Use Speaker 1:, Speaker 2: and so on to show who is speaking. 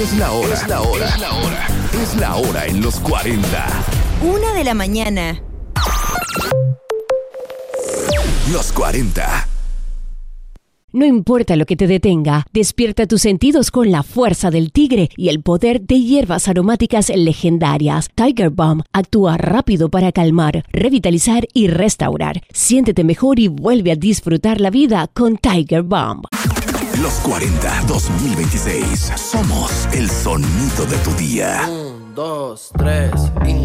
Speaker 1: Es la hora. Es la hora. Es la hora. Es la hora en los 40.
Speaker 2: 1 de la mañana.
Speaker 1: Los 40.
Speaker 3: No importa lo que te detenga, despierta tus sentidos con la fuerza del tigre y el poder de hierbas aromáticas legendarias. Tiger Balm actúa rápido para calmar, revitalizar y restaurar. Siéntete mejor y vuelve a disfrutar la vida con Tiger Balm.
Speaker 1: Los 40 2026. Somos el sonido de tu día.
Speaker 4: 1, 2, 3 y...